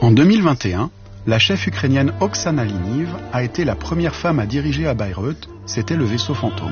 En 2021, la chef ukrainienne Oksana Liniv a été la première femme à diriger à Bayreuth, c'était le vaisseau fantôme.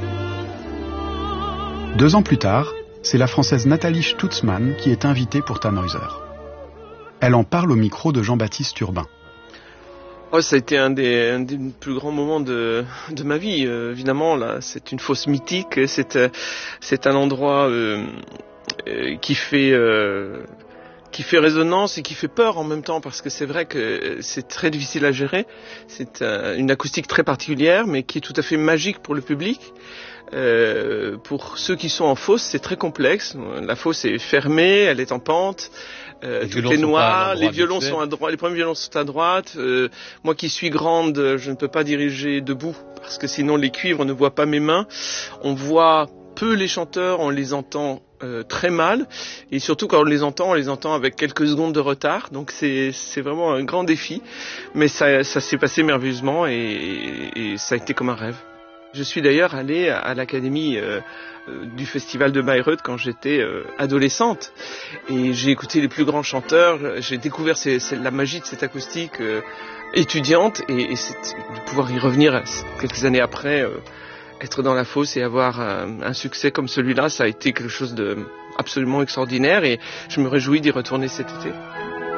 2 ans plus tard, c'est la Française Nathalie Stutzmann qui est invitée pour Tannhäuser. Elle en parle au micro de Jean-Baptiste Urbain. Oh, ça a été un des plus grands moments de ma vie. Évidemment, là, c'est une fosse mythique. C'est un endroit qui fait résonance et qui fait peur en même temps, parce que c'est vrai que c'est très difficile à gérer. C'est une acoustique très particulière, mais qui est tout à fait magique pour le public. Pour ceux qui sont en fosse, c'est très complexe. La fosse est fermée, elle est en pente. Tout est noir, les violons sont à droite, les premiers violons sont à droite. Moi qui suis grande, je ne peux pas diriger debout parce que sinon les cuivres ne voient pas mes mains. On voit peu les chanteurs, on les entend très mal, et surtout quand on les entend avec quelques secondes de retard. Donc c'est vraiment un grand défi, mais ça s'est passé merveilleusement et ça a été comme un rêve. Je suis d'ailleurs allée à l'académie du festival de Bayreuth quand j'étais adolescente, et j'ai écouté les plus grands chanteurs. J'ai découvert la magie de cette acoustique étudiante, et de pouvoir y revenir quelques années après, être dans la fosse et avoir un succès comme celui-là, ça a été quelque chose de absolument extraordinaire, et je me réjouis d'y retourner cet été.